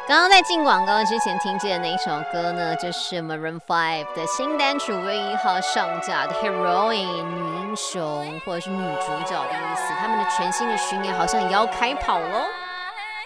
刚刚在进广告之前听见的那一首歌呢，就是 Maroon 5的新单曲5月1号上架的 Heroine 女英雄或者是女主角的意思。他们的全新的巡演好像也要开跑咯。